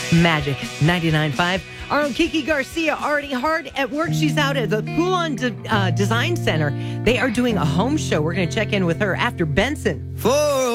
Magic 99.5. Our own Kiki Garcia already hard at work. She's out at the Poulon Design Center. They are doing a home show. We're going to check in with her after Benson.